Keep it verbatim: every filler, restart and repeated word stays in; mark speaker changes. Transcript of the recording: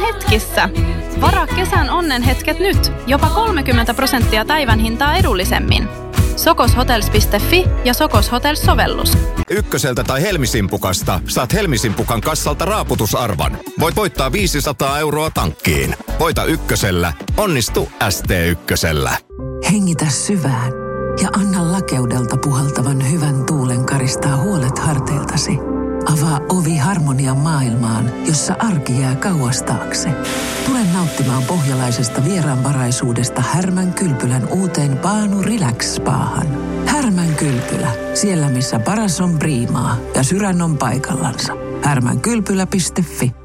Speaker 1: hetkissä. Varaa kesän onnenhetket nyt. Jopa kolmekymmentä prosenttia päivän hintaa edullisemmin. sokoshotels piste fi ja Sokos Hotels-sovellus.
Speaker 2: Ykköseltä tai Helmisimpukasta saat Helmisimpukan kassalta raaputusarvan. Voit voittaa viisisataa euroa tankkiin. Voita ykkösellä. Onnistu S T ykkösellä.
Speaker 3: Hengitä syvään ja anna lakeudelta puhaltavan hyvän tuulen karistaa huolet harteiltasi. Avaa ovi harmonian maailmaan, jossa arki jää kauas taakse. Tule nauttimaan pohjalaisesta vieraanvaraisuudesta Härmän kylpylän uuteen Baanu Relax Spahan. Härmän kylpylä, siellä missä paras on priimaa ja sydän on paikallansa. härmänkylpylä piste fi